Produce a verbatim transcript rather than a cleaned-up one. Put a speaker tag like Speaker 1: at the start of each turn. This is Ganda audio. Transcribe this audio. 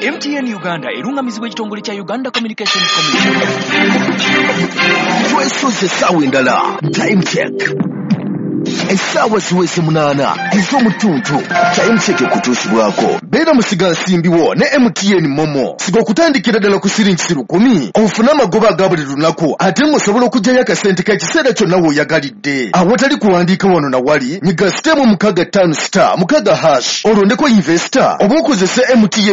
Speaker 1: M T N Uganda erungamizibwa ekitongole kya Uganda Communication Commission.
Speaker 2: Twesoze sawa endala. Time check. Esawa ziweze munana ez'omutuntu. Time check kutuusibwako. Beera musiga nsimbiwo ne M T N Momo. Siga okutandikira ddala ku siringi lukumi. Ofuna amagoba aga buli lunaku ate ng'osobola okuggyayo akasente k'ekiseera kyonna w'oyagalidde. Awatali kuwandiika wano na wali, nyiga sitemu mukaga ttaano star mukaga hash olondeko investor oba okozese M T N